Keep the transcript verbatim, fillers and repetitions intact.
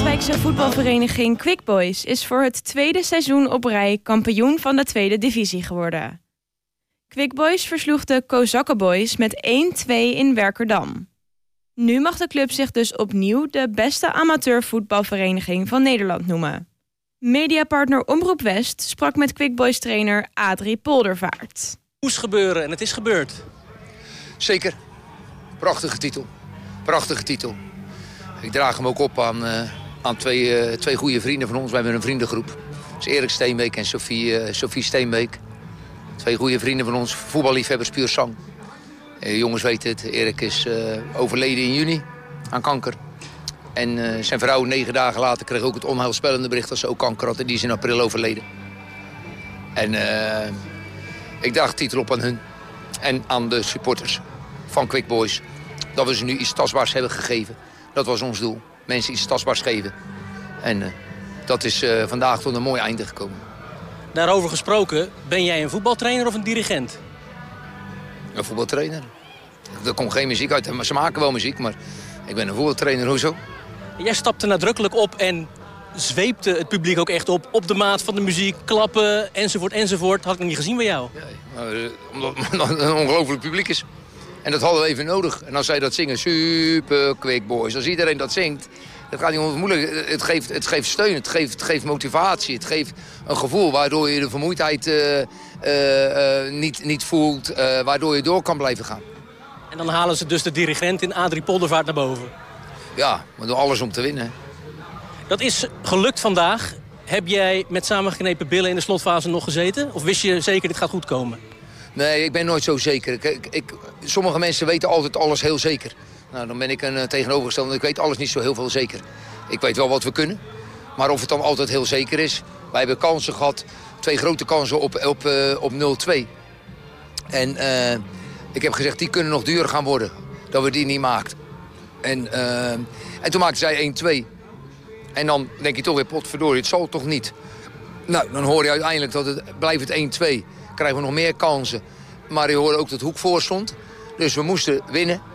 Katwijkse voetbalvereniging Quick Boys is voor het tweede seizoen op rij kampioen van de tweede divisie geworden. Quick Boys versloeg de Kozakkenboys met één-twee in Werkerdam. Nu mag de club zich dus opnieuw de beste amateurvoetbalvereniging van Nederland noemen. Mediapartner Omroep West sprak met Quick Boys trainer Adrie Poldervaart. Het moest gebeuren en het is gebeurd. Zeker. Prachtige titel. Prachtige titel. Ik draag hem ook op aan, uh, aan twee, uh, twee goede vrienden van ons. We hebben een vriendengroep. Dat is Erik Steenbeek en Sophie, uh, Sophie Steenbeek. Twee goede vrienden van ons, voetballiefhebbers puur zang. Uh, jongens weten het, Erik is uh, overleden in juni aan kanker. En uh, zijn vrouw negen dagen later kreeg ook het onheilspellende bericht dat ze ook kanker had. En die is in april overleden. En uh, ik draag de titel op aan hun. En aan de supporters van Quick Boys. Dat we ze nu iets tastbaars hebben gegeven. Dat was ons doel. Mensen iets tastbaars geven. En uh, dat is uh, vandaag tot een mooi einde gekomen. Daarover gesproken, ben jij een voetbaltrainer of een dirigent? Een voetbaltrainer. Er komt geen muziek uit. Ze maken wel muziek, maar ik ben een voetbaltrainer. Hoezo? Jij stapte nadrukkelijk op en zweepte het publiek ook echt op. Op de maat van de muziek, klappen, enzovoort, enzovoort. Had ik nog niet gezien bij jou. Ja, maar, uh, omdat het een ongelooflijk publiek is. En dat hadden we even nodig. En als zij dat zingen, super Quick Boys. Als iedereen dat zingt, dat gaat niet onmoeilijk. Het geeft, het geeft steun, het geeft, het geeft motivatie. Het geeft een gevoel waardoor je de vermoeidheid uh, uh, uh, niet, niet voelt. Uh, waardoor je door kan blijven gaan. En dan halen ze dus de dirigent in Adrie Poldervaart naar boven. Ja, maar doen alles om te winnen. Dat is gelukt vandaag. Heb jij met samengeknepen billen in de slotfase nog gezeten? Of wist je zeker dit gaat goed komen? Nee, ik ben nooit zo zeker. Ik, ik, ik, sommige mensen weten altijd alles heel zeker. Nou, dan ben ik een uh, tegenovergestelde. Ik weet alles niet zo heel veel zeker. Ik weet wel wat we kunnen. Maar of het dan altijd heel zeker is. Wij hebben kansen gehad. Twee grote kansen op, op, uh, op nul-twee. En uh, ik heb gezegd, die kunnen nog duurder gaan worden. Dat we die niet maakt. En, uh, en toen maakten zij één-twee. En dan denk je toch weer, potverdorie, het zal toch niet. Nou, dan hoor je uiteindelijk dat het blijft het één-twee. Krijgen we nog meer kansen. Maar je hoorde ook dat Hoek voor stond. Dus we moesten winnen.